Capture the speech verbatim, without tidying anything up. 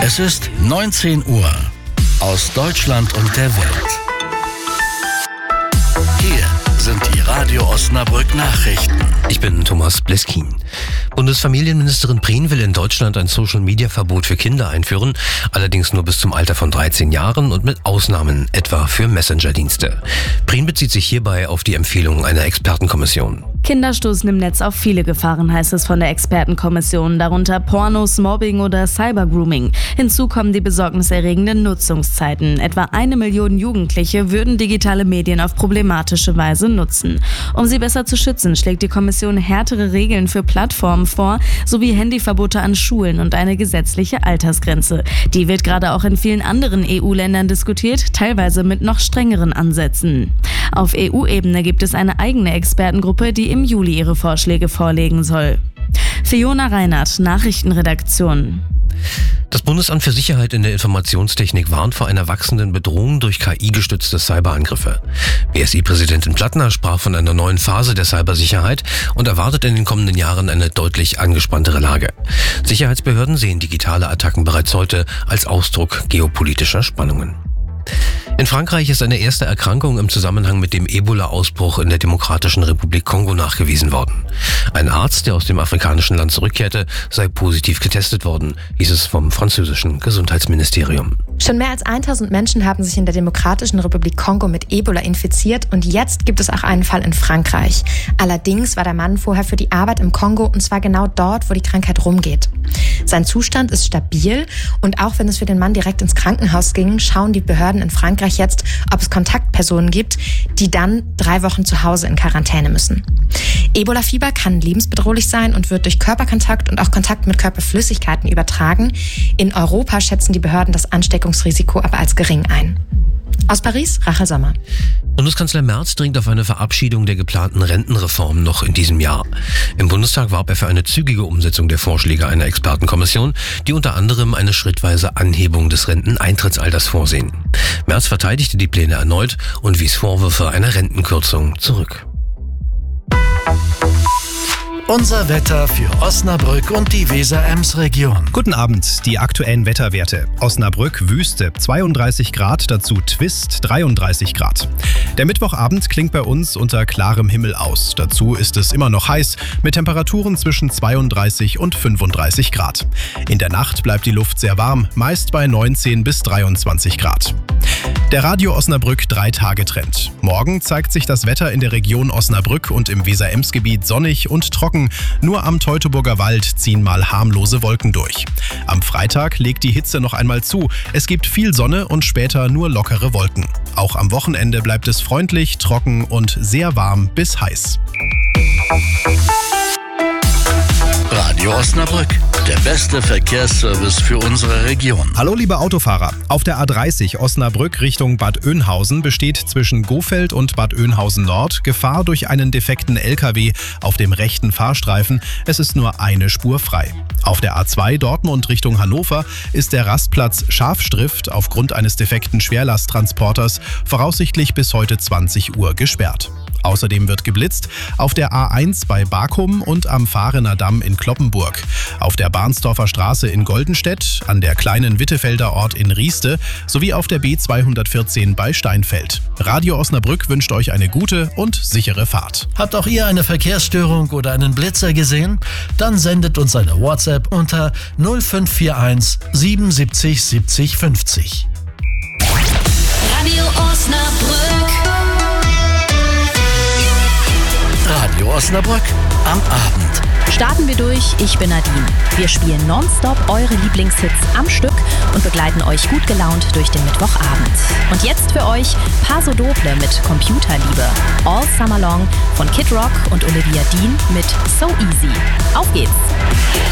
Es ist neunzehn Uhr. Aus Deutschland und der Welt. Hier sind die Radio Osnabrück Nachrichten. Ich bin Thomas Bleskin. Bundesfamilienministerin Prien will in Deutschland ein Social-Media-Verbot für Kinder einführen, allerdings nur bis zum Alter von dreizehn Jahren und mit Ausnahmen, etwa für Messenger-Dienste. Prien bezieht sich hierbei auf die Empfehlung einer Expertenkommission. Kinder stoßen im Netz auf viele Gefahren, heißt es von der Expertenkommission, darunter Pornos, Mobbing oder Cybergrooming. Hinzu kommen die besorgniserregenden Nutzungszeiten. Etwa eine Million Jugendliche würden digitale Medien auf problematische Weise nutzen. Um sie besser zu schützen, schlägt die Kommission härtere Regeln für Plattformen vor, sowie Handyverbote an Schulen und eine gesetzliche Altersgrenze. Die wird gerade auch in vielen anderen E U-Ländern diskutiert, teilweise mit noch strengeren Ansätzen. Auf E U-Ebene gibt es eine eigene Expertengruppe, die im Juli ihre Vorschläge vorlegen soll. Fiona Reinhardt, Nachrichtenredaktion. Das Bundesamt für Sicherheit in der Informationstechnik warnt vor einer wachsenden Bedrohung durch K I-gestützte Cyberangriffe. B S I-Präsidentin Plattner sprach von einer neuen Phase der Cybersicherheit und erwartet in den kommenden Jahren eine deutlich angespanntere Lage. Sicherheitsbehörden sehen digitale Attacken bereits heute als Ausdruck geopolitischer Spannungen. In Frankreich ist eine erste Erkrankung im Zusammenhang mit dem Ebola-Ausbruch in der Demokratischen Republik Kongo nachgewiesen worden. Ein Arzt, der aus dem afrikanischen Land zurückkehrte, sei positiv getestet worden, hieß es vom französischen Gesundheitsministerium. Schon mehr als tausend Menschen haben sich in der Demokratischen Republik Kongo mit Ebola infiziert und jetzt gibt es auch einen Fall in Frankreich. Allerdings war der Mann vorher für die Arbeit im Kongo und zwar genau dort, wo die Krankheit rumgeht. Sein Zustand ist stabil und auch wenn es für den Mann direkt ins Krankenhaus ging, schauen die Behörden in Frankreich jetzt, ob es Kontaktpersonen gibt, die dann drei Wochen zu Hause in Quarantäne müssen. Ebola-Fieber kann lebensbedrohlich sein und wird durch Körperkontakt und auch Kontakt mit Körperflüssigkeiten übertragen. In Europa schätzen die Behörden das Ansteckungsrisiko aber als gering ein. Aus Paris, Rachel Sommer. Bundeskanzler Merz dringt auf eine Verabschiedung der geplanten Rentenreform noch in diesem Jahr. Im Bundestag warb er für eine zügige Umsetzung der Vorschläge einer Expertenkommission, die unter anderem eine schrittweise Anhebung des Renteneintrittsalters vorsehen. Merz verteidigte die Pläne erneut und wies Vorwürfe einer Rentenkürzung zurück. Unser Wetter für Osnabrück und die Weser-Ems-Region. Guten Abend, die aktuellen Wetterwerte. Osnabrück Wüste zweiunddreißig Grad, dazu Twist dreiunddreißig Grad. Der Mittwochabend klingt bei uns unter klarem Himmel aus. Dazu ist es immer noch heiß mit Temperaturen zwischen zweiunddreißig und fünfunddreißig Grad. In der Nacht bleibt die Luft sehr warm, meist bei neunzehn bis dreiundzwanzig Grad. Der Radio Osnabrück drei-Tage-Trend. Morgen zeigt sich das Wetter in der Region Osnabrück und im Weser-Ems-Gebiet sonnig und trocken. Nur am Teutoburger Wald ziehen mal harmlose Wolken durch. Am Freitag legt die Hitze noch einmal zu. Es gibt viel Sonne und später nur lockere Wolken. Auch am Wochenende bleibt es freundlich, trocken und sehr warm bis heiß. Radio Osnabrück, der beste Verkehrsservice für unsere Region. Hallo liebe Autofahrer, auf der A dreißig Osnabrück Richtung Bad Oeynhausen besteht zwischen Gofeld und Bad Oeynhausen Nord Gefahr durch einen defekten L K W auf dem rechten Fahrstreifen. Es ist nur eine Spur frei. Auf der A zwei Dortmund Richtung Hannover ist der Rastplatz Schafstrift aufgrund eines defekten Schwerlasttransporters voraussichtlich bis heute zwanzig Uhr gesperrt. Außerdem wird geblitzt auf der A eins bei Bakum und am Fahrener Damm in Cloppenburg, auf der Barnsdorfer Straße in Goldenstedt, an der kleinen Wittefelder Ort in Rieste sowie auf der B zweihundertvierzehn bei Steinfeld. Radio Osnabrück wünscht euch eine gute und sichere Fahrt. Habt auch ihr eine Verkehrsstörung oder einen Blitzer gesehen? Dann sendet uns eine WhatsApp unter null fünf vier eins siebenundsiebzig siebzig fünfzig. Radio Osnabrück. Radio Osnabrück am Abend. Starten wir durch, ich bin Nadine. Wir spielen nonstop eure Lieblingshits am Stück und begleiten euch gut gelaunt durch den Mittwochabend. Und jetzt für euch Paso Doble mit Computerliebe. All Summer Long von Kid Rock und Olivia Dean mit So Easy. Auf geht's!